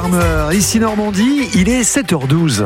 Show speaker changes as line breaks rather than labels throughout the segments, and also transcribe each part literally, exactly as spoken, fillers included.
Farmer. Ici Normandie, il est sept heures douze.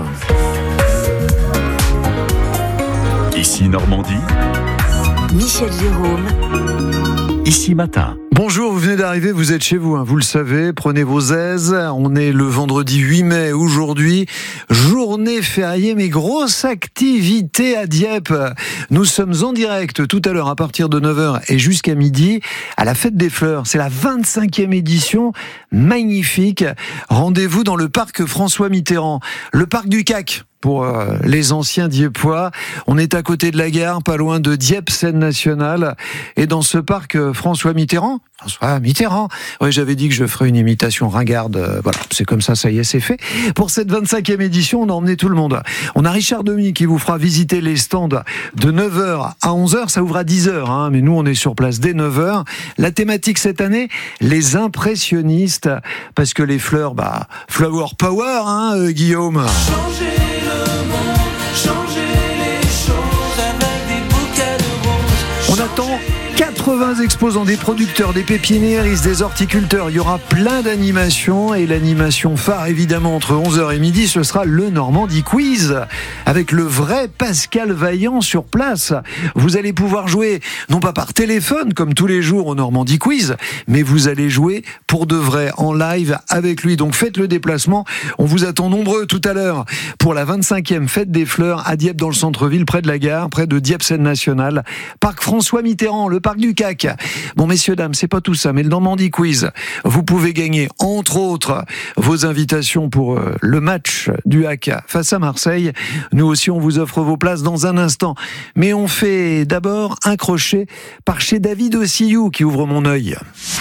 Ici Normandie,
Michel Jérôme.
Ici Matin.
Bonjour, vous venez d'arriver, vous êtes chez vous, hein, vous le savez, prenez vos aises. On est le vendredi huit mai aujourd'hui, journée fériée, mais grosse activité à Dieppe. Nous sommes en direct tout à l'heure à partir de neuf heures et jusqu'à midi à la Fête des Fleurs. C'est la vingt-cinquième édition, magnifique. Rendez-vous dans le parc François Mitterrand, le parc du C A C. Pour euh, les anciens Dieppois, on est à côté de la gare, pas loin de Dieppe, Scène Nationale. Et dans ce parc euh, François Mitterrand, François Mitterrand, oui, j'avais dit que je ferais une imitation ringarde. Euh, voilà, c'est comme ça, ça y est, c'est fait. Pour cette vingt-cinquième édition, on a emmené tout le monde. On a Richard Demy qui vous fera visiter les stands de neuf heures à onze heures. Ça ouvre à dix heures, hein, mais nous, on est sur place dès neuf heures. La thématique cette année, les impressionnistes, parce que les fleurs, bah, flower power, hein, euh, Guillaume.
Changer le monde, changer les choses avec des bouquets de roses.
On attend quatre-vingts exposants, des producteurs, des pépiniéristes, des horticulteurs. Il y aura plein d'animations et l'animation phare, évidemment, entre onze heures et midi, ce sera le Normandie Quiz avec le vrai Pascal Vaillant sur place. Vous allez pouvoir jouer, non pas par téléphone comme tous les jours au Normandie Quiz, mais vous allez jouer pour de vrai en live avec lui. Donc faites le déplacement. On vous attend nombreux tout à l'heure pour la vingt-cinquième Fête des Fleurs à Dieppe dans le centre-ville, près de la gare, près de Dieppe Scène Nationale. Parc François Mitterrand, le parc du C A C. Bon, messieurs, dames, c'est pas tout ça, mais le Normandie Quiz, vous pouvez gagner, entre autres, vos invitations pour euh, le match du A C face à Marseille. Nous aussi, on vous offre vos places dans un instant. Mais on fait d'abord un crochet par chez David Ossillou qui ouvre mon œil.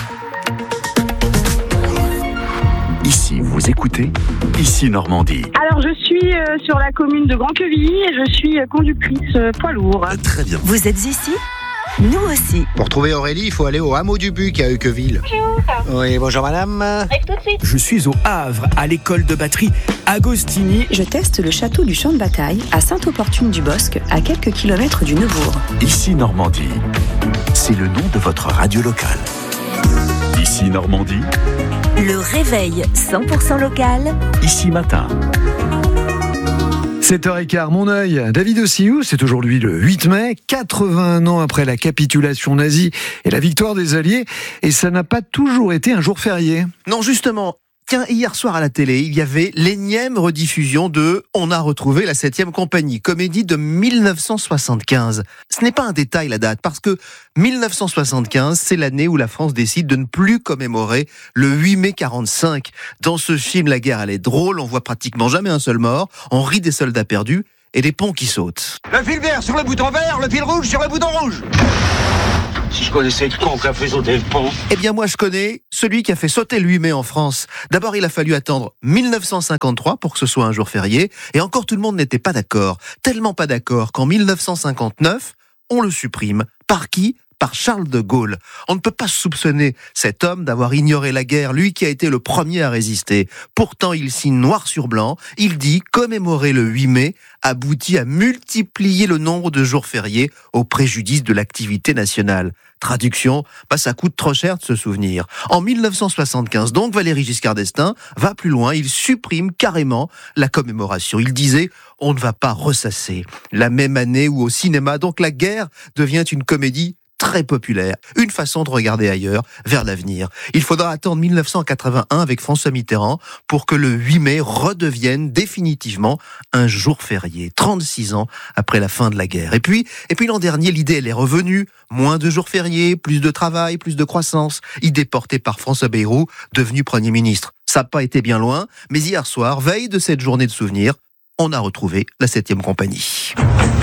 Ici vous écoutez, Ici Normandie.
Alors, je suis euh, sur la commune de Grand-Quevilly et je suis euh, conductrice euh, poids lourd.
Très bien.
Vous êtes ici ? Nous aussi.
Pour trouver Aurélie, il faut aller au hameau du Buc à Uqueville. Oui, bonjour madame.
Arrive tout de suite.
Je suis au Havre, à l'école de batterie Agostini.
Je teste le château du Champ de Bataille à Sainte-Opportune-du-Bosc, à quelques kilomètres du Neubourg.
Ici Normandie, c'est le nom de votre radio locale. Ici Normandie,
Le réveil cent pour cent local.
Ici Matin.
sept heures quinze, mon œil. David Ossillou, c'est aujourd'hui le huit mai, quatre-vingt-un ans après la capitulation nazie et la victoire des Alliés. Et ça n'a pas toujours été un jour férié.
Non, justement. Tiens, hier soir à la télé, il y avait l'énième rediffusion de « On a retrouvé la septième compagnie », comédie de mille neuf cent soixante-quinze. Ce n'est pas un détail, la date, parce que mille neuf cent soixante-quinze, c'est l'année où la France décide de ne plus commémorer le huit mai quarante-cinq. Dans ce film, la guerre, elle est drôle, on voit pratiquement jamais un seul mort, on rit des soldats perdus et des ponts qui sautent.
Le fil vert sur le bouton vert, le fil rouge sur le bouton rouge. Si je connaissais le con qui a fait sauter le pont.
Eh bien, moi, je connais celui qui a fait sauter le huit mai en France. D'abord, il a fallu attendre mille neuf cent cinquante-trois pour que ce soit un jour férié. Et encore, tout le monde n'était pas d'accord. Tellement pas d'accord qu'en mille neuf cent cinquante-neuf, on le supprime. Par qui ? Par Charles de Gaulle. On ne peut pas soupçonner cet homme d'avoir ignoré la guerre, lui qui a été le premier à résister. Pourtant, il signe noir sur blanc. Il dit commémorer le huit mai aboutit à multiplier le nombre de jours fériés au préjudice de l'activité nationale. Traduction, bah ça coûte trop cher de se souvenir. En mille neuf cent soixante-quinze, donc, Valéry Giscard d'Estaing va plus loin, il supprime carrément la commémoration. Il disait, on ne va pas ressasser. La même année où au cinéma, donc, la guerre devient une comédie très populaire, une façon de regarder ailleurs, vers l'avenir. Il faudra attendre mille neuf cent quatre-vingt-un avec François Mitterrand pour que le huit mai redevienne définitivement un jour férié, trente-six ans après la fin de la guerre. Et puis, et puis l'an dernier, l'idée elle est revenue, moins de jours fériés, plus de travail, plus de croissance, idée portée par François Bayrou, devenu Premier ministre. Ça n'a pas été bien loin, mais hier soir, veille de cette journée de souvenirs, on a retrouvé la septième compagnie.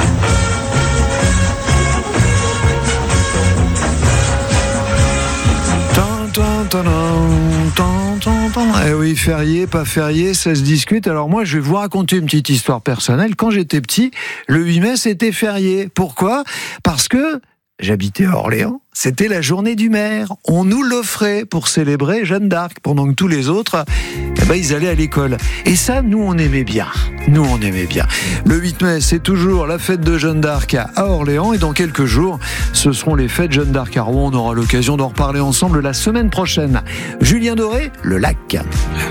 Eh oui, férié, pas férié, ça se discute. Alors moi, je vais vous raconter une petite histoire personnelle. Quand j'étais petit, le huit mai, c'était férié. Pourquoi ? Parce que j'habitais à Orléans. C'était la journée du maire. On nous l'offrait pour célébrer Jeanne d'Arc, pendant que tous les autres, eh ben, ils allaient à l'école. Et ça, nous, on aimait bien. Nous, on aimait bien. Le huit mai, c'est toujours la fête de Jeanne d'Arc à Orléans. Et dans quelques jours, ce seront les fêtes Jeanne d'Arc à Rouen. On aura l'occasion d'en reparler ensemble la semaine prochaine. Julien Doré, le lac.